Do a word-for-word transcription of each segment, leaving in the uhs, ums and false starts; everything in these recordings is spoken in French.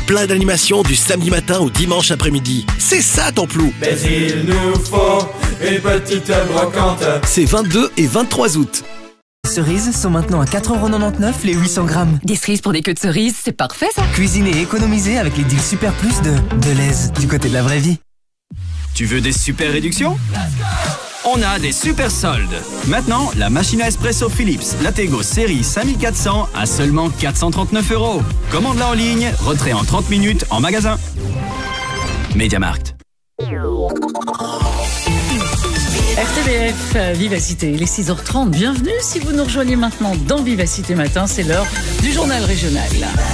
plein d'animations du samedi matin au dimanche après-midi. C'est ça ton plou. Mais il nous faut une petite brocante. C'est vingt-deux et vingt-trois août. Cerises sont maintenant à quatre euros quatre-vingt-dix-neuf les huit cents grammes. Des cerises pour des queues de cerises, c'est parfait ça. Cuisinez et économisez avec les deals Super Plus de Deleuze, du côté de la vraie vie. Tu veux des super réductions ? On a des super soldes. Maintenant, la machine à espresso Philips Lattego série cinq mille quatre cents à seulement quatre cent trente-neuf euros. Commande-la en ligne, retrait en trente minutes en magasin. Mediamarkt. R T B F, Vivacité, il est six heures trente. Bienvenue si vous nous rejoignez maintenant dans Vivacité Matin. C'est l'heure du journal régional.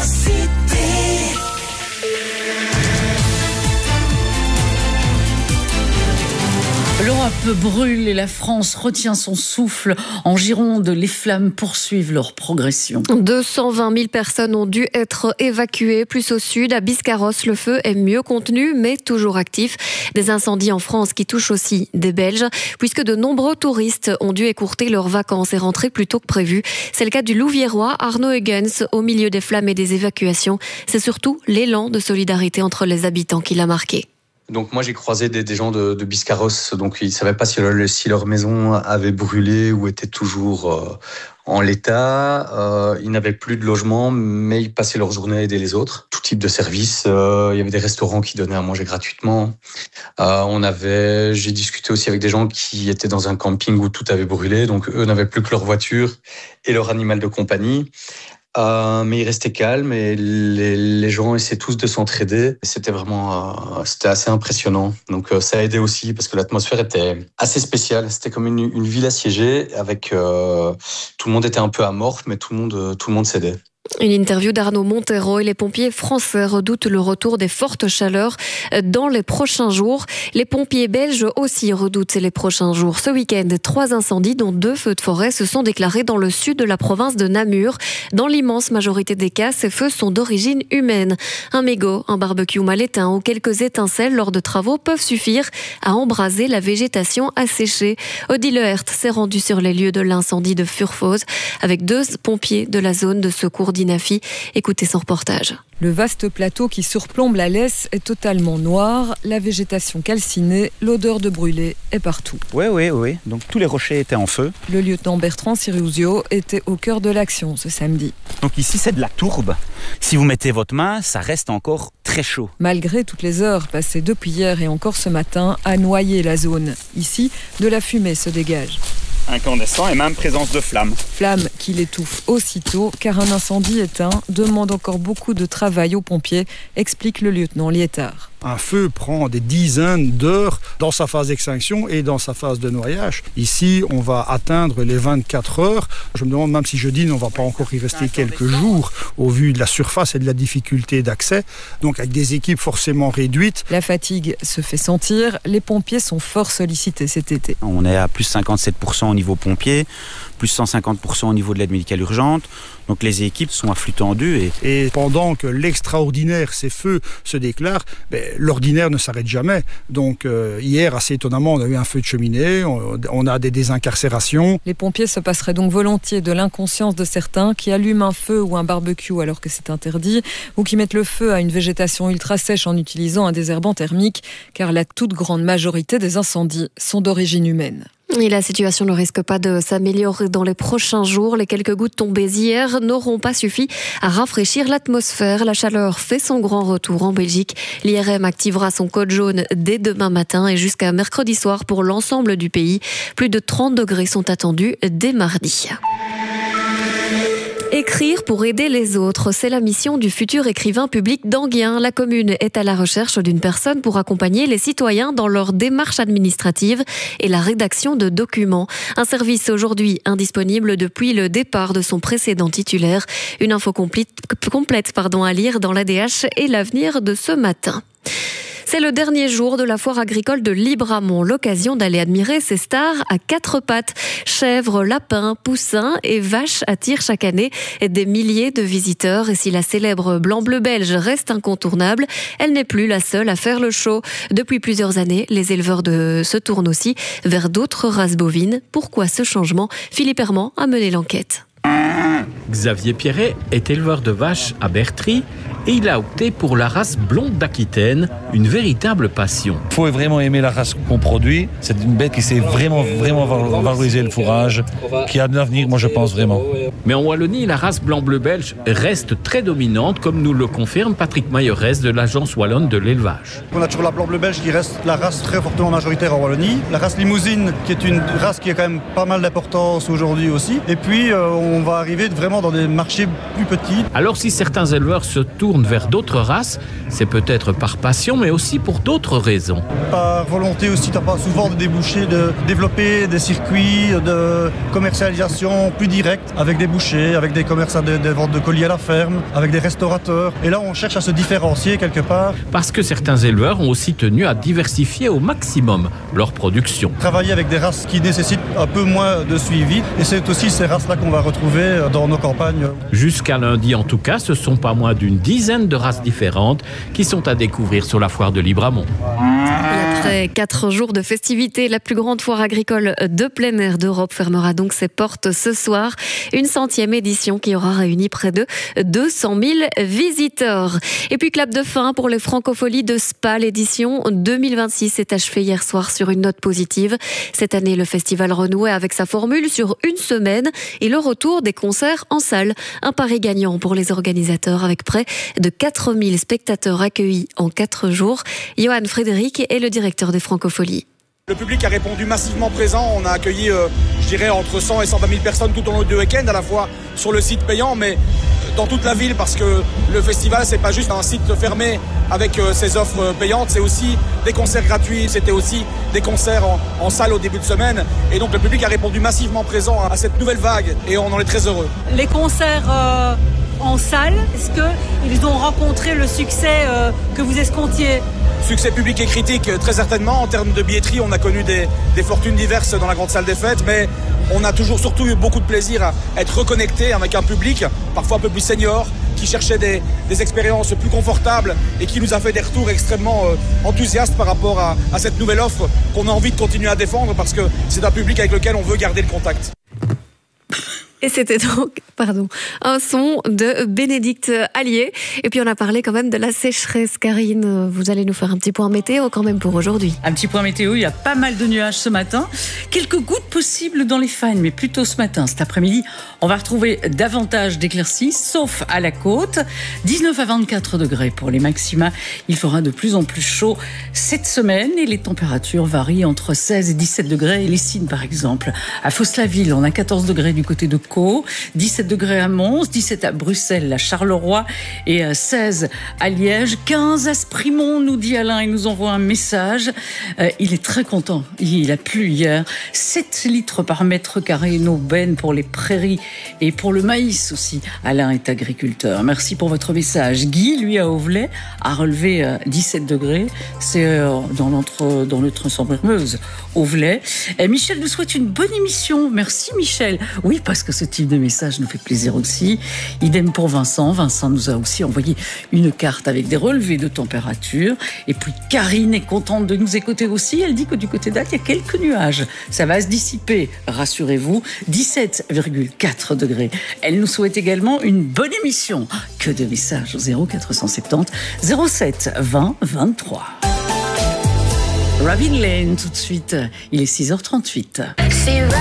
L'Europe brûle et la France retient son souffle. En Gironde, les flammes poursuivent leur progression. deux cent vingt mille personnes ont dû être évacuées. Plus au sud, à Biscarrosse, le feu est mieux contenu, mais toujours actif. Des incendies en France qui touchent aussi des Belges, puisque de nombreux touristes ont dû écourter leurs vacances et rentrer plus tôt que prévu. C'est le cas du Louviérois, Arnaud Huygens, au milieu des flammes et des évacuations. C'est surtout l'élan de solidarité entre les habitants qui l'a marqué. Donc moi j'ai croisé des, des gens de, de Biscarrosse, donc ils ne savaient pas si, le, si leur maison avait brûlé ou était toujours euh, en l'état. Euh, ils n'avaient plus de logement, mais ils passaient leur journée à aider les autres. Tout type de services. Euh, il y avait des restaurants qui donnaient à manger gratuitement. Euh, on avait, j'ai discuté aussi avec des gens qui étaient dans un camping où tout avait brûlé, donc eux n'avaient plus que leur voiture et leur animal de compagnie. Euh, mais ils restaient calmes et les, les gens essaient tous de s'entraider. C'était vraiment, euh, c'était assez impressionnant. Donc euh, ça a aidé aussi parce que l'atmosphère était assez spéciale. C'était comme une, une ville assiégée avec euh, tout le monde était un peu amorphe, mais tout le monde, tout le monde s'aidait. Une interview d'Arnaud Montero et les pompiers français redoutent le retour des fortes chaleurs dans les prochains jours. Les pompiers belges aussi redoutent les prochains jours. Ce week-end, trois incendies, dont deux feux de forêt, se sont déclarés dans le sud de la province de Namur. Dans l'immense majorité des cas, ces feux sont d'origine humaine. Un mégot, un barbecue mal éteint ou quelques étincelles lors de travaux peuvent suffire à embraser la végétation asséchée. Odile Lehert s'est rendu sur les lieux de l'incendie de Furfose avec deux pompiers de la zone de secours d'Inafi. Écoutez son reportage. Le vaste plateau qui surplombe la Lesse est totalement noir, la végétation calcinée, l'odeur de brûlé est partout. Oui, oui, oui. Donc tous les rochers étaient en feu. Le lieutenant Bertrand Sirusio était au cœur de l'action ce samedi. Donc ici, c'est de la tourbe. Si vous mettez votre main, ça reste encore très chaud. Malgré toutes les heures passées depuis hier et encore ce matin à noyer la zone. Ici, de la fumée se dégage. Incandescent et même présence de flammes. Flammes qui l'étouffent aussitôt, car un incendie éteint demande encore beaucoup de travail aux pompiers, explique le lieutenant Liétard. Un feu prend des dizaines d'heures dans sa phase d'extinction et dans sa phase de noyage. Ici, on va atteindre les vingt-quatre heures. Je me demande même si jeudi, on ne va pas encore y rester quelques jours au vu de la surface et de la difficulté d'accès. Donc avec des équipes forcément réduites. La fatigue se fait sentir. Les pompiers sont fort sollicités cet été. On est à plus cinquante-sept pour cent au niveau pompiers, plus cent cinquante pour cent au niveau de l'aide médicale urgente. Donc les équipes sont à flux tendu. Et, et pendant que l'extraordinaire, ces feux, se déclarent, ben, l'ordinaire ne s'arrête jamais. Donc euh, hier, assez étonnamment, on a eu un feu de cheminée, on, on a des désincarcérations. Les pompiers se passeraient donc volontiers de l'inconscience de certains qui allument un feu ou un barbecue alors que c'est interdit, ou qui mettent le feu à une végétation ultra sèche en utilisant un désherbant thermique, car la toute grande majorité des incendies sont d'origine humaine. Et la situation ne risque pas de s'améliorer dans les prochains jours. Les quelques gouttes tombées hier n'auront pas suffi à rafraîchir l'atmosphère. La chaleur fait son grand retour en Belgique. L'I R M activera son code jaune dès demain matin et jusqu'à mercredi soir pour l'ensemble du pays. Plus de trente degrés sont attendus dès mardi. Écrire pour aider les autres, c'est la mission du futur écrivain public d'Enghien. La commune est à la recherche d'une personne pour accompagner les citoyens dans leur démarche administrative et la rédaction de documents. Un service aujourd'hui indisponible depuis le départ de son précédent titulaire. Une info complète, complète pardon, à lire dans l'A D H et l'avenir de ce matin. C'est le dernier jour de la foire agricole de Libramont, l'occasion d'aller admirer ces stars à quatre pattes. Chèvres, lapins, poussins et vaches attirent chaque année des milliers de visiteurs. Et si la célèbre blanc-bleu belge reste incontournable, elle n'est plus la seule à faire le show. Depuis plusieurs années, les éleveurs de... se tournent aussi vers d'autres races bovines. Pourquoi ce changement ? Philippe Herman a mené l'enquête. Xavier Pierret est éleveur de vaches à Bertry et il a opté pour la race blonde d'Aquitaine, une véritable passion. Il faut vraiment aimer la race qu'on produit. C'est une bête qui sait vraiment, vraiment valoriser le fourrage, qui a de l'avenir, moi je pense vraiment. Mais en Wallonie, la race blanc-bleu belge reste très dominante, comme nous le confirme Patrick Mayorès de l'Agence wallonne de l'élevage. On a toujours la blanc-bleu belge qui reste la race très fortement majoritaire en Wallonie. La race limousine, qui est une race qui a quand même pas mal d'importance aujourd'hui aussi. Et puis, euh, on va arriver vraiment dans des marchés plus petits. Alors si certains éleveurs se tournent vers d'autres races, c'est peut-être par passion, mais aussi pour d'autres raisons. Par volonté aussi, tu n'as pas souvent de débouchés, de développer des circuits de commercialisation plus directs avec des bouchers, avec des commerces de, de vente de colis à la ferme, avec des restaurateurs. Et là, on cherche à se différencier quelque part. Parce que certains éleveurs ont aussi tenu à diversifier au maximum leur production. Travailler avec des races qui nécessitent un peu moins de suivi. Et c'est aussi ces races-là qu'on va retrouver dans nos campagnes. Jusqu'à lundi, en tout cas, ce sont pas moins d'une dizaine de races différentes qui sont à découvrir sur la foire de Libramont. Et après quatre jours de festivités, la plus grande foire agricole de plein air d'Europe fermera donc ses portes ce soir. Une centième édition qui aura réuni près de deux cent mille visiteurs. Et puis clap de fin pour les Francopholies de Spa. L'édition deux mille vingt-six s'est achevée hier soir sur une note positive. Cette année, le festival renouait avec sa formule sur une semaine et le retour des concerts en salle. Un pari gagnant pour les organisateurs avec près de quatre mille spectateurs accueillis en quatre jours. Johan Frédéric est le directeur des Francopholies. Le public a répondu massivement présent. On a accueilli, euh, je dirais, entre cent et cent vingt mille personnes tout au long du week-end, à la fois sur le site payant, mais dans toute la ville, parce que le festival, c'est pas juste un site fermé avec euh, ses offres payantes, c'est aussi des concerts gratuits, c'était aussi des concerts en, en salle au début de semaine. Et donc le public a répondu massivement présent à cette nouvelle vague et on en est très heureux. Les concerts euh, en salle, est-ce qu'ils ont rencontré le succès euh, que vous escomptiez ? Succès public et critique, très certainement. En termes de billetterie, on a connu des, des fortunes diverses dans la grande salle des fêtes, mais on a toujours surtout eu beaucoup de plaisir à être reconnecté avec un public, parfois un peu plus senior, qui cherchait des, des expériences plus confortables et qui nous a fait des retours extrêmement euh, enthousiastes par rapport à, à cette nouvelle offre qu'on a envie de continuer à défendre parce que c'est un public avec lequel on veut garder le contact. Et c'était donc, pardon, un son de Bénédicte Allier. Et puis on a parlé quand même de la sécheresse. Karine, vous allez nous faire un petit point météo quand même pour aujourd'hui. Un petit point météo, il y a pas mal de nuages ce matin. Quelques gouttes possibles dans les fagnes, mais plutôt ce matin. Cet après-midi, on va retrouver davantage d'éclaircies, sauf à la côte. dix-neuf à vingt-quatre degrés pour les maxima. Il fera de plus en plus chaud cette semaine et les températures varient entre seize et dix-sept degrés. Et les Cygnes, par exemple. À Fos-la-Ville, on a quatorze degrés du côté de dix-sept degrés à Mons, dix-sept à Bruxelles, à Charleroi et seize à Liège, quinze à Sprimont, nous dit Alain, il nous envoie un message. Euh, il est très content, il a plu hier. sept litres par mètre carré une aubaine pour les prairies et pour le maïs aussi. Alain est agriculteur. Merci pour votre message. Guy, lui, à Auvelais, a relevé euh, dix-sept degrés. C'est euh, dans l'entre, dans le Tronçon-Meuse, Auvelais. Et Michel nous souhaite une bonne émission. Merci Michel. Oui, parce que ce type de message nous fait plaisir aussi. Idem pour Vincent. Vincent nous a aussi envoyé une carte avec des relevés de température. Et puis Karine est contente de nous écouter aussi. Elle dit que du côté d'Ath, il y a quelques nuages. Ça va se dissiper, rassurez-vous. dix-sept virgule quatre degrés. Elle nous souhaite également une bonne émission. Que de messages au zéro quatre cent soixante-dix zéro sept vingt vingt-trois. Robin Lane tout de suite. Il est six heures trente-huit.